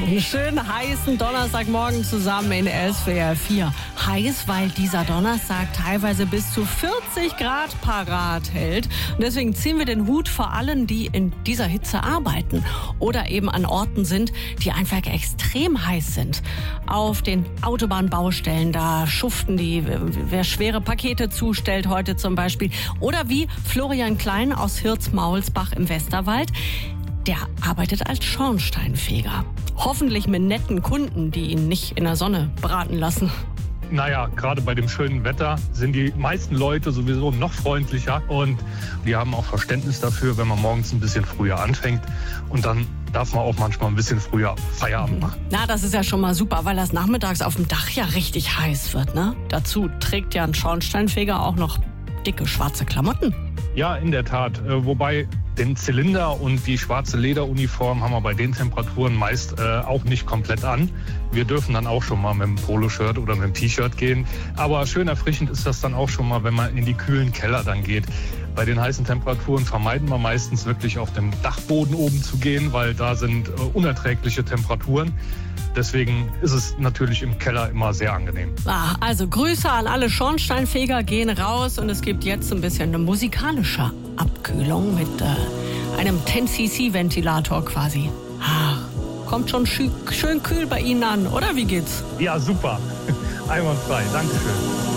Einen schönen heißen Donnerstagmorgen zusammen in SWR 4. Heiß, weil dieser Donnerstag teilweise bis zu 40 Grad parat hält. Und deswegen ziehen wir den Hut vor allen, die in dieser Hitze arbeiten oder eben an Orten sind, die einfach extrem heiß sind. Auf den Autobahnbaustellen, da schuften die, wer schwere Pakete zustellt heute zum Beispiel. Oder wie Florian Klein aus Hirz-Maulsbach im Westerwald. Der arbeitet als Schornsteinfeger. Hoffentlich mit netten Kunden, die ihn nicht in der Sonne braten lassen. Naja, gerade bei dem schönen Wetter sind die meisten Leute sowieso noch freundlicher und die haben auch Verständnis dafür, wenn man morgens ein bisschen früher anfängt und dann darf man auch manchmal ein bisschen früher Feierabend machen. Na, das ist ja schon mal super, weil das nachmittags auf dem Dach ja richtig heiß wird, ne? Dazu trägt ja ein Schornsteinfeger auch noch dicke schwarze Klamotten. Ja, in der Tat. Wobei den Zylinder und die schwarze Lederuniform haben wir bei den Temperaturen meist auch nicht komplett an. Wir dürfen dann auch schon mal mit einem Poloshirt oder mit einem T-Shirt gehen. Aber schön erfrischend ist das dann auch schon mal, wenn man in die kühlen Keller dann geht. Bei den heißen Temperaturen vermeiden wir meistens wirklich auf dem Dachboden oben zu gehen, weil da sind unerträgliche Temperaturen. Deswegen ist es natürlich im Keller immer sehr angenehm. Also Grüße an alle Schornsteinfeger, gehen raus und es gibt jetzt ein bisschen eine musikalische Abkühlung mit einem 10cc-Ventilator quasi. Kommt schon schön kühl bei Ihnen an, oder wie geht's? Ja, super. Einwandfrei. Dankeschön.